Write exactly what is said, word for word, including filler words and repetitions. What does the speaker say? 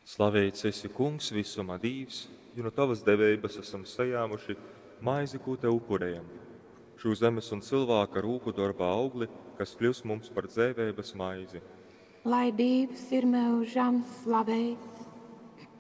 Slavēts esi, Kungs, visuma Dievs, jo no tavas devības esam sajāmuši maizi, ko te upurējam. Šo zemes un cilvēka rūku darbā augli, kas kļūs mums par dzēvēbas maizi. Lai Dievs ir mūžam slavēts.